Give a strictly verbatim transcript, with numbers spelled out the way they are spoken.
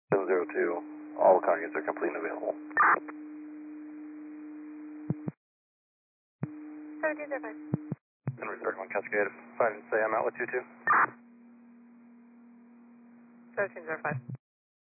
seven zero two, all targets are complete and available. seventeen zero five. And resort one Cascade, five and say I'm out with two two. seventeen zero five.